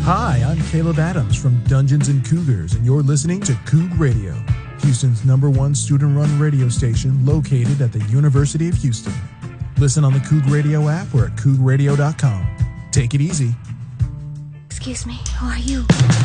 Hi, I'm Caleb Adams from Dungeons and Cougars, and you're listening to Coug Radio, Houston's #1 student-run radio station located at the University of Houston. Listen on the Coug Radio app or at cougradio.com. Take it easy. Excuse me, who are you?